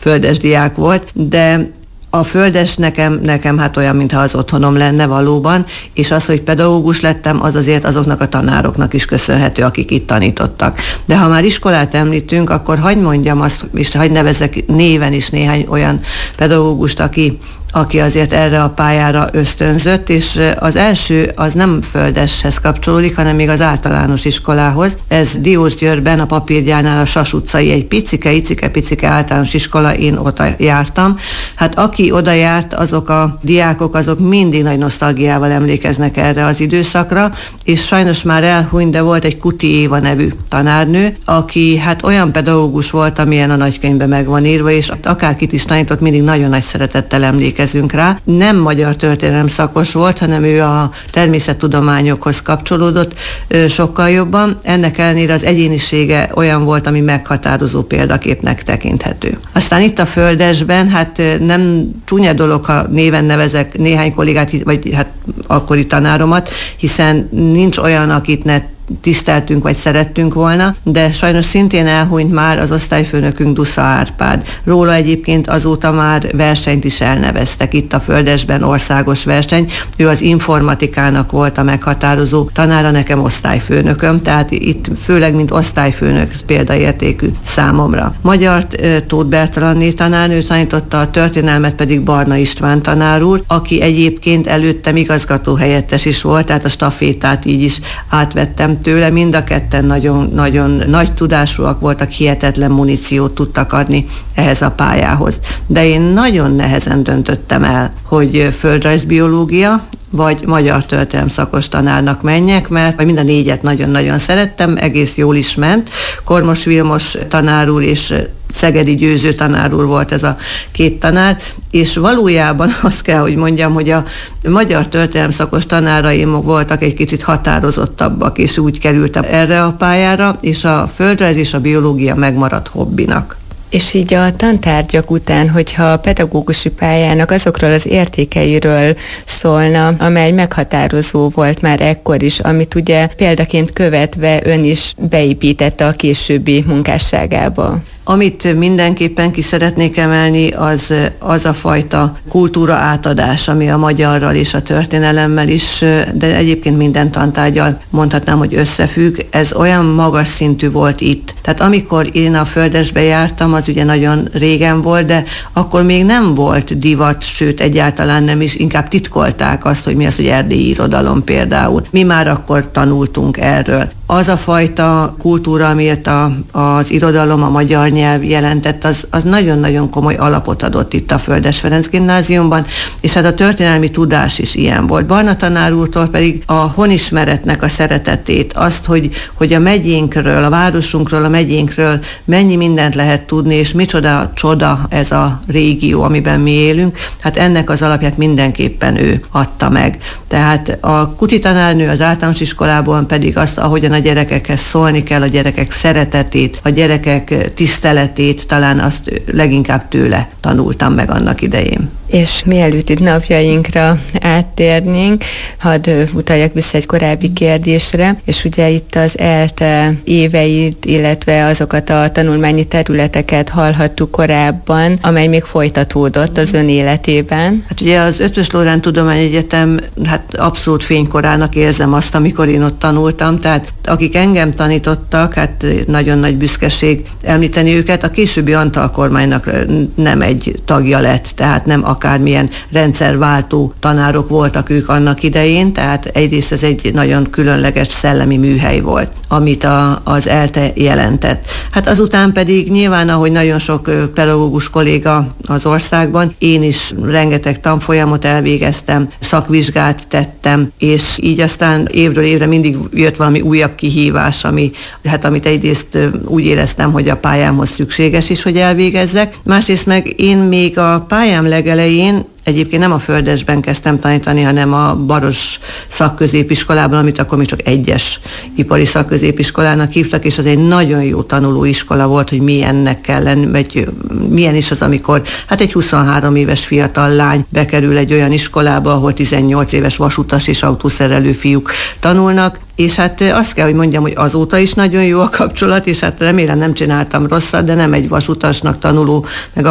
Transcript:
földes diák volt, de a földes nekem hát olyan, mintha az otthonom lenne valóban, és az, hogy pedagógus lettem, az azért azoknak a tanároknak is köszönhető, akik itt tanítottak. De ha már iskolát említünk, akkor hadd mondjam azt, és hadd nevezzek néven is néhány olyan pedagógust, aki azért erre a pályára ösztönzött, és az első az nem földeshez kapcsolódik, hanem még az általános iskolához. Ez Diósgyőrben, a Papírgyárnál a Sas utcai egy picike általános iskola, én oda jártam. Hát aki oda járt, azok a diákok, azok mindig nagy nosztalgiával emlékeznek erre az időszakra, és sajnos már elhunyt, de volt egy Kuti Éva nevű tanárnő, aki hát olyan pedagógus volt, amilyen a nagykönyvben meg van írva, és akárkit is tanított, mindig nagyon nagy szeretettel emlékezünk rá. Nem magyar történelem szakos volt, hanem ő a természettudományokhoz kapcsolódott sokkal jobban. Ennek ellenére az egyénisége olyan volt, ami meghatározó példaképnek tekinthető. Aztán itt a földesben, hát nem csúnya dolog, ha néven nevezek néhány kollégát, vagy hát akkori tanáromat, hiszen nincs olyan, akit ne tiszteltünk, vagy szerettünk volna, de sajnos szintén elhunyt már az osztályfőnökünk, Dusza Árpád. Róla egyébként azóta már versenyt is elneveztek itt a földesben, országos verseny. Ő az informatikának volt a meghatározó tanára, nekem osztályfőnököm, tehát itt főleg, mint osztályfőnök példaértékű számomra. Magyart Tóth Bertalanné tanárnő tanította, a történelmet pedig Barna István tanár úr, aki egyébként előttem igazgatóhelyettes is volt, tehát a stafétát így is átvettem tőle. Mind a ketten nagyon nagy tudásúak voltak, hihetetlen muníciót tudtak adni ehhez a pályához. De én nagyon nehezen döntöttem el, hogy földrajzbiológia vagy magyar történelem szakos tanárnak menjek, mert mind a négyet nagyon-nagyon szerettem, egész jól is ment. Kormos Vilmos tanár úr és Szegedi Győző tanár úr volt ez a két tanár, és valójában azt kell, hogy mondjam, hogy a magyar történelem szakos tanáraim voltak egy kicsit határozottabbak, és úgy kerültem erre a pályára, és a földrajz és a biológia megmaradt hobbinak. És így a tantárgyak után, hogyha a pedagógusi pályának azokról az értékeiről szólna, amely meghatározó volt már ekkor is, amit ugye példaként követve ön is beépítette a későbbi munkásságába. Amit mindenképpen ki szeretnék emelni, az a fajta kultúra átadás, ami a magyarral és a történelemmel is, de egyébként minden tantárggyal mondhatnám, hogy összefügg. Ez olyan magas szintű volt itt. Tehát amikor én a földesbe jártam, az ugye nagyon régen volt, de akkor még nem volt divat, sőt egyáltalán nem is, inkább titkolták azt, hogy mi az, hogy erdélyi irodalom például. Mi már akkor tanultunk erről. Az a fajta kultúra, amit az irodalom, a magyar nyelv jelentett, az nagyon-nagyon komoly alapot adott itt a Földes Ferenc Gimnáziumban, és hát a történelmi tudás is ilyen volt. Barna tanár úrtól pedig a honismeretnek a szeretetét, azt, hogy a megyénkről, a városunkról, a megyénkről mennyi mindent lehet tudni, és micsoda csoda ez a régió, amiben mi élünk, hát ennek az alapját mindenképpen ő adta meg. Tehát a Kuti tanárnő az általános iskolában pedig azt, ahogyan a gyerekekhez szólni kell, a gyerekek szeretetét, a gyerekek tiszteletét, talán azt leginkább tőle tanultam meg annak idején. És mielőtt itt napjainkra áttérnénk, hadd utaljak vissza egy korábbi kérdésre, és ugye itt az ELTE éveit, illetve azokat a tanulmányi területeket hallhattuk korábban, amely még folytatódott az ön életében. Hát ugye az Eötvös Loránd Tudományegyetem, hát abszolút fénykorának érzem azt, amikor én ott tanultam, tehát akik engem tanítottak, hát nagyon nagy büszkeség említeni őket, a későbbi Antal kormánynak nem egy tagja lett, tehát nem akármilyen rendszerváltó tanárok voltak ők annak idején, tehát egyrészt ez egy nagyon különleges szellemi műhely volt, amit az ELTE jelentett. Hát azután pedig nyilván, ahogy nagyon sok pedagógus kolléga az országban, én is rengeteg tanfolyamot elvégeztem, szakvizsgát tettem, és így aztán évről évre mindig jött valami újabb kihívás, amit egyrészt úgy éreztem, hogy a pályámhoz szükséges is, hogy elvégezzek. Másrészt meg én még a pályám legelején egyébként nem a Földesben kezdtem tanítani, hanem a Baros szakközépiskolában, amit akkor még csak egyes ipari szakközépiskolának hívtak, és az egy nagyon jó tanulóiskola volt, hogy milyennek kell lenni, vagy milyen is az, amikor hát egy 23 éves fiatal lány bekerül egy olyan iskolába, ahol 18 éves vasutas és autószerelő fiúk tanulnak, és hát azt kell, hogy mondjam, hogy azóta is nagyon jó a kapcsolat, és hát remélem nem csináltam rosszat, de nem egy vasutasnak tanuló, meg